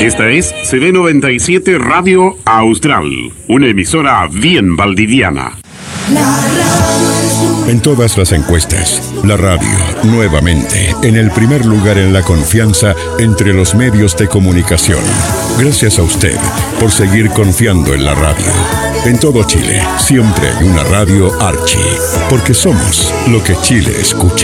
Esta es CD97 Radio Austral, una emisora bien valdiviana. En todas las encuestas, la radio, nuevamente, en el primer lugar en la confianza entre los medios de comunicación. Gracias a usted por seguir confiando en la radio. En todo Chile, siempre hay una radio Archi, porque somos lo que Chile escucha.